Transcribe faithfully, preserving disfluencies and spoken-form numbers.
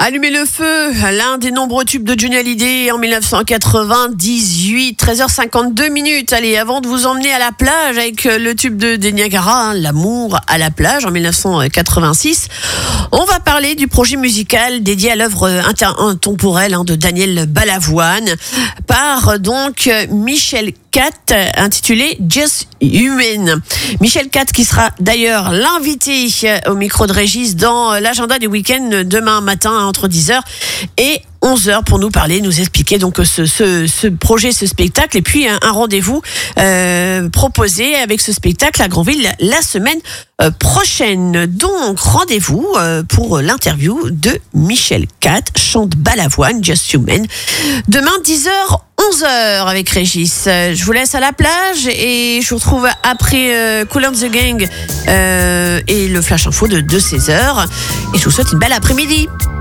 Allumer le feu, l'un des nombreux tubes de Johnny Hallyday en mille neuf cent quatre-vingt-dix-huit, treize heures cinquante-deux minutes. Allez, avant de vous emmener à la plage avec le tube de, de Niagara, hein, L'amour à la plage en mille neuf cent quatre-vingt-six, on va parler du projet musical dédié à l'œuvre intemporelle hein, de Daniel Balavoine par donc Michel Catt, intitulé Just Human. Michel Catt qui sera d'ailleurs l'invité au micro de Régis dans l'agenda du week-end demain matin entre dix heures et onze heures pour nous parler, nous expliquer donc ce, ce, ce projet, ce spectacle et puis un, un rendez-vous euh, proposé avec ce spectacle à Granville la semaine euh, prochaine. Donc rendez-vous euh, pour l'interview de Michel Catt, chante Balavoine, Just Human, demain dix heures onze heures avec Régis. Je vous laisse à la plage et je vous retrouve après euh, Kool and the Gang euh, et le Flash Info de, de seize heures et je vous souhaite une belle après-midi.